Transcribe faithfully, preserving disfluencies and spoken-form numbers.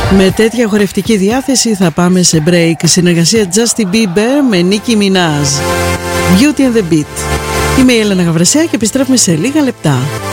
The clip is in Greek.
Με τέτοια χορευτική διάθεση θα πάμε σε break. Συνεργασία Justin Bieber με Nicki Minaj, Beauty and the Beat. Είμαι η Έλενα Γαβρεσέα και επιστρέφουμε σε λίγα λεπτά.